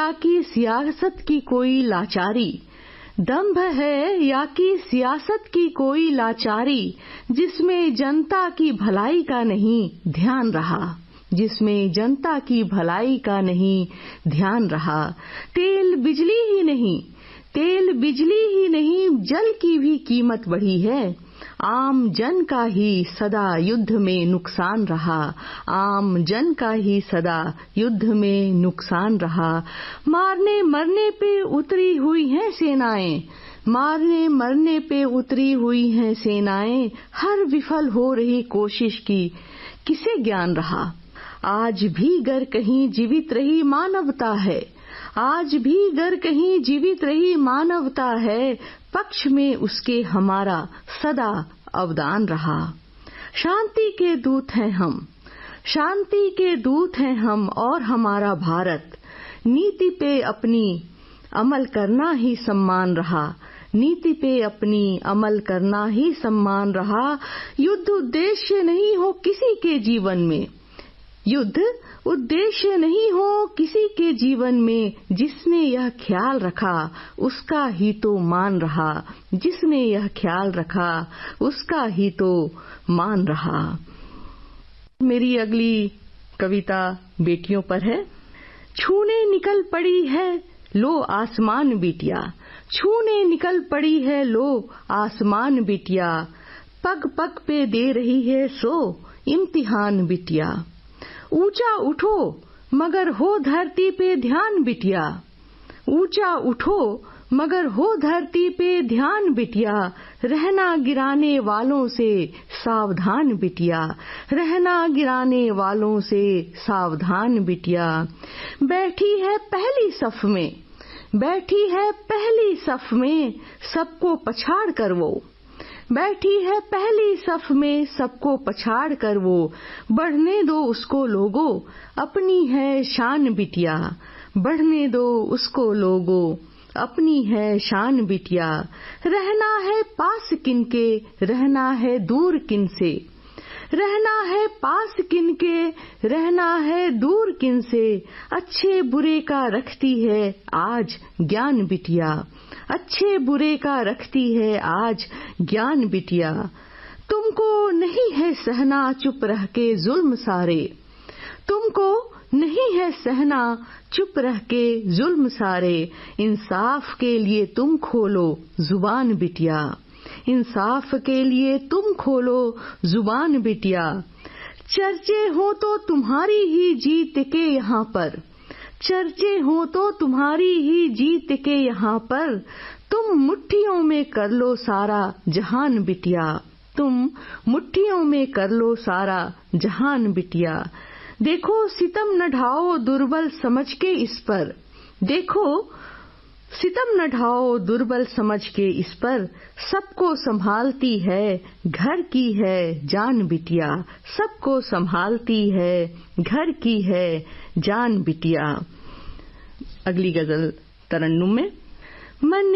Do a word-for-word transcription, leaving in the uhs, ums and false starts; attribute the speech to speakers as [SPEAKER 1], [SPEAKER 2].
[SPEAKER 1] या कि सियासत की कोई लाचारी, दंभ है या कि सियासत की कोई लाचारी, जिसमें जनता की भलाई का नहीं ध्यान रहा, जिसमें जनता की भलाई का नहीं ध्यान रहा। तेल बिजली ही नहीं, तेल बिजली ही नहीं, जल की भी कीमत बढ़ी है। आम जन का ही सदा युद्ध में नुकसान रहा, आम जन का ही सदा युद्ध में नुकसान रहा। मारने मरने पे उतरी हुई हैं सेनाएं, मारने मरने पे उतरी हुई हैं सेनाएं, हर विफल हो रही कोशिश की किसे ज्ञान रहा। आज भी गर कहीं जीवित रही मानवता है, आज भी गर कहीं जीवित रही मानवता है, पक्ष में उसके हमारा सदा अवदान रहा। शांति के दूत हैं हम, शांति के दूत हैं हम और हमारा भारत, नीति पे अपनी अमल करना ही सम्मान रहा, नीति पे अपनी अमल करना ही सम्मान रहा। युद्ध उद्देश्य नहीं हो किसी के जीवन में, युद्ध उद्देश्य नहीं हो किसी के जीवन में, जिसने यह ख्याल रखा उसका ही तो मान रहा, जिसने यह ख्याल रखा उसका ही तो मान रहा। मेरी अगली कविता बेटियों पर है। छूने निकल पड़ी है लो आसमान बिटिया, छूने निकल पड़ी है लो आसमान बिटिया, पग पग पे दे रही है सो इम्तिहान बिटिया। ऊंचा उठो मगर हो धरती पे ध्यान बिटिया, ऊंचा उठो मगर हो धरती पे ध्यान बिटिया, रहना गिराने वालों से सावधान बिटिया, रहना गिराने वालों से सावधान बिटिया। बैठी है पहली सफ में, बैठी है पहली सफ में, सबको पछाड़ कर वो, बैठी है पहली सफ में सबको पछाड़ कर वो, बढ़ने दो उसको लोगो अपनी है शान बिटिया, बढ़ने दो उसको लोगो अपनी है शान बिटिया। रहना है पास किनके, रहना है दूर किनसे, रहना है पास किनके, रहना है दूर किनसे, अच्छे बुरे का रखती है आज ज्ञान बिटिया, अच्छे बुरे का रखती है आज ज्ञान बिटिया। तुमको नहीं है सहना चुप रह के जुल्म सारे, तुमको नहीं है सहना चुप रह के जुल्म सारे, इंसाफ के लिए तुम खोलो जुबान बिटिया, इंसाफ के लिए तुम खोलो जुबान बिटिया। चर्चे हो तो तुम्हारी ही जीत के यहाँ पर, चर्चे हो तो तुम्हारी ही जीत के यहाँ पर, तुम मुट्ठियों में कर लो सारा जहान बिटिया, तुम मुट्ठियों में कर लो सारा जहान बिटिया। देखो सितम न ढाओ दुर्बल समझ के इस पर, देखो सितम न ढाओ दुर्बल समझ के इस पर, सबको संभालती है घर की है जान बिटिया, सबको संभालती है घर की है जान बिटिया। अगली गजल तरन्नुम में। मन